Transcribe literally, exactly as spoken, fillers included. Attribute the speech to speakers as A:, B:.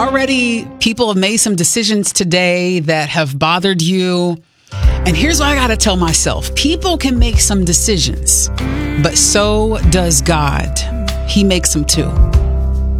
A: already people have made some decisions today that have bothered you. And here's what I got to tell myself. People can make some decisions, but so does God. He makes them too.